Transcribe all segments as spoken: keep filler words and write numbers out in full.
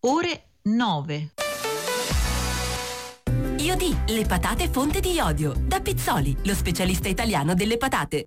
ore nove. Iodi, le patate fonte di iodio. Da Pizzoli, lo specialista italiano delle patate.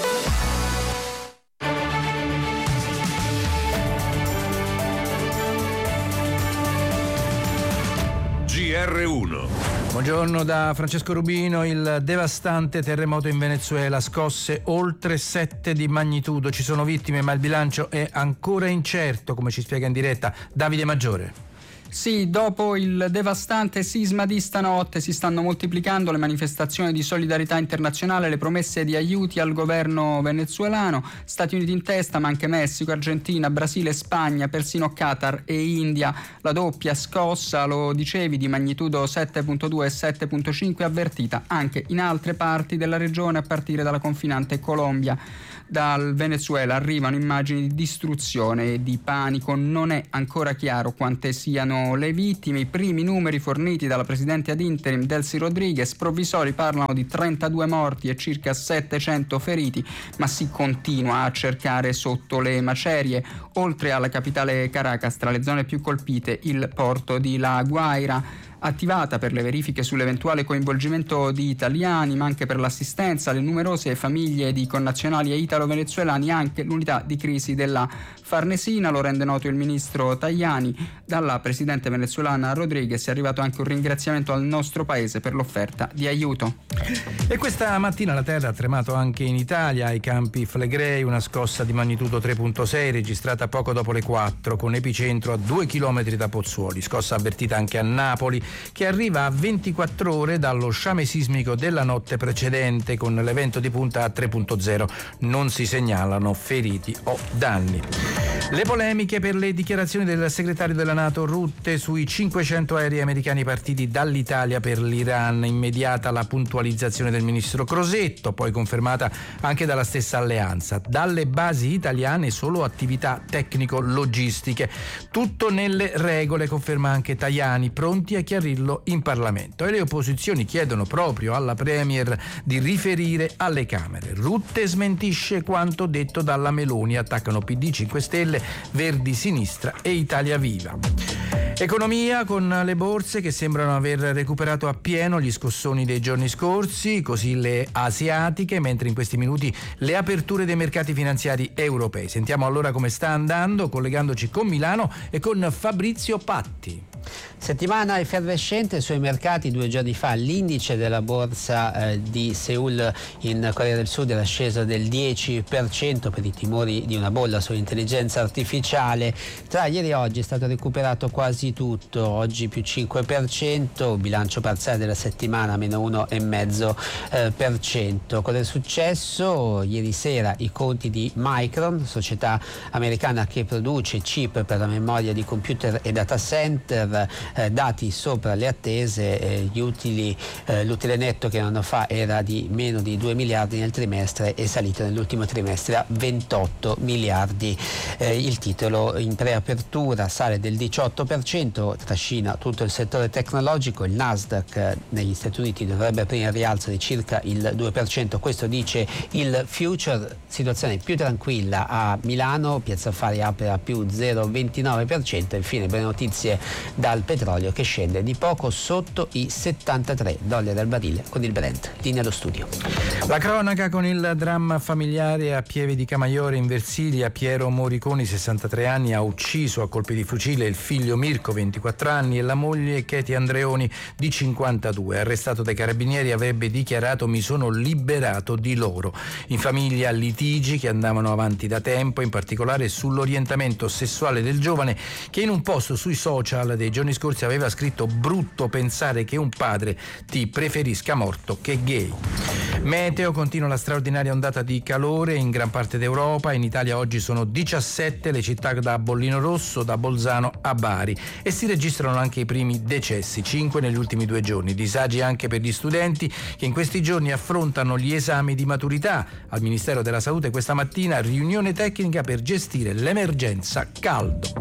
G R uno. Buongiorno da Francesco Rubino. Il devastante terremoto in Venezuela, scosse oltre sette di magnitudo, ci sono vittime ma il bilancio è ancora incerto, come ci spiega in diretta Davide Maggiore. Sì, dopo il devastante sisma di stanotte si stanno moltiplicando le manifestazioni di solidarietà internazionale, le promesse di aiuti al governo venezuelano, Stati Uniti in testa, ma anche Messico, Argentina, Brasile, Spagna, persino Qatar e India. La doppia scossa, lo dicevi, di magnitudo sette virgola due e sette virgola cinque avvertita anche in altre parti della regione a partire dalla confinante Colombia. Dal Venezuela arrivano immagini di distruzione e di panico, non è ancora chiaro quante siano le vittime. I primi numeri forniti dalla presidente ad interim Delcy Rodriguez provvisori parlano di trentadue morti e circa settecento feriti, ma si continua a cercare sotto le macerie. Oltre alla capitale Caracas, tra le zone più colpite il porto di La Guaira, attivata per le verifiche sull'eventuale coinvolgimento di italiani, ma anche per l'assistenza alle numerose famiglie di connazionali e italo-venezuelani, anche l'unità di crisi della Farnesina, lo rende noto il ministro Tajani. Dalla presidente venezuelana Rodriguez è arrivato anche un ringraziamento al nostro paese per l'offerta di aiuto. E questa mattina la terra ha tremato anche in Italia, ai campi Flegrei, una scossa di magnitudo tre virgola sei registrata poco dopo le quattro, con epicentro a due chilometri da Pozzuoli, scossa avvertita anche a Napoli, che arriva a ventiquattro ore dallo sciame sismico della notte precedente, con l'evento di punta a tre virgola zero. Non si segnalano feriti o danni. Le polemiche per le dichiarazioni del segretario della NATO Rutte sui cinquecento aerei americani partiti dall'Italia per l'Iran. Immediata la puntualizzazione del ministro Crosetto, poi confermata anche dalla stessa alleanza. Dalle basi italiane solo attività tecnico-logistiche. Tutto nelle regole, conferma anche Tajani, pronti a chiarirlo in Parlamento. E le opposizioni chiedono proprio alla Premier di riferire alle Camere. Rutte smentisce quanto detto dalla Meloni, attaccano P D, cinque Stelle, Verdi, Sinistra e Italia Viva. Economia, con le borse che sembrano aver recuperato appieno gli scossoni dei giorni scorsi, così le asiatiche, mentre in questi minuti le aperture dei mercati finanziari europei. Sentiamo allora come sta andando, collegandoci con Milano e con Fabrizio Patti. Settimana effervescente sui mercati. Due giorni fa l'indice della borsa eh, di Seul in Corea del Sud era sceso del dieci per cento per i timori di una bolla sull'intelligenza artificiale. Tra ieri e oggi è stato recuperato quasi tutto, oggi più cinque per cento, bilancio parziale della settimana meno uno virgola cinque eh, per cento. Cosa è successo? Ieri sera i conti di Micron, società americana che produce chip per la memoria di computer e data center, Eh, dati sopra le attese, eh, gli utili, eh, l'utile netto che un anno fa era di meno di due miliardi nel trimestre, è salito nell'ultimo trimestre a ventotto miliardi. Eh, il titolo in preapertura sale del diciotto per cento, trascina tutto il settore tecnologico. Il Nasdaq eh, negli Stati Uniti dovrebbe aprire in rialzo di circa il due per cento, questo dice il Future. Situazione più tranquilla a Milano, Piazza Affari apre a più zero virgola ventinove per cento. Infine buone notizie dal petrolio che scende di poco sotto i settantatré dollari al barile con il Brent. Linea allo studio. La cronaca con il dramma familiare a Pieve di Camaiore in Versilia. Piero Moriconi, sessantatré anni, ha ucciso a colpi di fucile il figlio Mirko, ventiquattro anni, e la moglie Katie Andreoni di cinquantadue. Arrestato dai carabinieri, avrebbe dichiarato: mi sono liberato di loro. In famiglia litigi che andavano avanti da tempo, in particolare sull'orientamento sessuale del giovane, che in un post sui social dei giorni scorsi aveva scritto: brutto pensare che un padre ti preferisca morto che gay. Meteo, continua la straordinaria ondata di calore in gran parte d'Europa. In Italia oggi sono diciassette le città da bollino rosso, da Bolzano a Bari, e si registrano anche i primi decessi, cinque negli ultimi due giorni. Disagi anche per gli studenti che in questi giorni affrontano gli esami di maturità. Al Ministero della Salute questa mattina riunione tecnica per gestire l'emergenza caldo.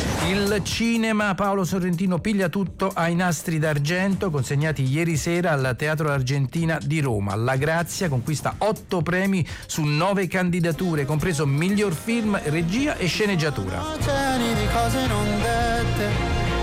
Il cinema, Paolo Sorrentino piglia tutto ai Nastri d'Argento consegnati ieri sera al Teatro Argentina di Roma. La Grazia conquista otto premi su nove candidature, compreso miglior film, regia e sceneggiatura. Oceani di cose non dette,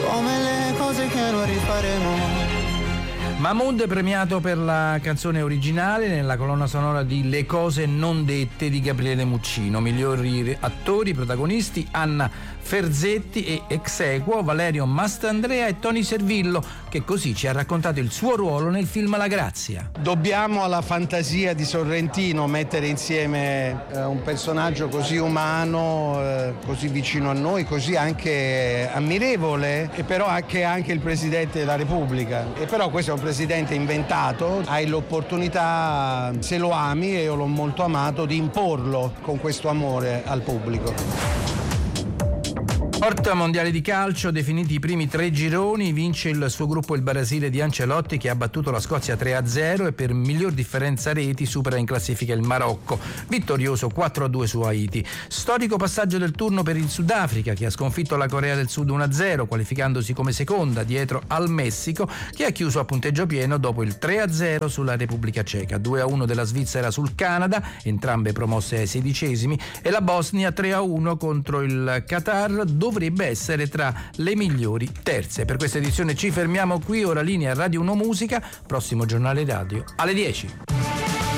come le cose che non rifaremo. Mahmood premiato per la canzone originale nella colonna sonora di Le cose non dette di Gabriele Muccino. Migliori attori protagonisti Anna Ferzetti e ex equo Valerio Mastandrea e Tony Servillo, che così ci ha raccontato il suo ruolo nel film La Grazia. Dobbiamo alla fantasia di Sorrentino mettere insieme eh, un personaggio così umano, eh, così vicino a noi, così anche ammirevole, e però anche, anche il Presidente della Repubblica. E però questo è un presidente inventato, hai l'opportunità, se lo ami, e io l'ho molto amato, di imporlo con questo amore al pubblico. Sport mondiale di calcio, definiti i primi tre gironi, vince il suo gruppo il Brasile di Ancelotti, che ha battuto la Scozia tre a zero e per miglior differenza reti supera in classifica il Marocco, vittorioso quattro a due su Haiti. Storico passaggio del turno per il Sudafrica, che ha sconfitto la Corea del Sud uno a zero, qualificandosi come seconda dietro al Messico, che ha chiuso a punteggio pieno dopo il tre a zero sulla Repubblica Ceca, due a uno della Svizzera sul Canada, entrambe promosse ai sedicesimi, e la Bosnia tre a uno contro il Qatar, dovrebbe essere tra le migliori terze. Per questa edizione ci fermiamo qui, ora linea Radio uno Musica, prossimo giornale radio alle dieci.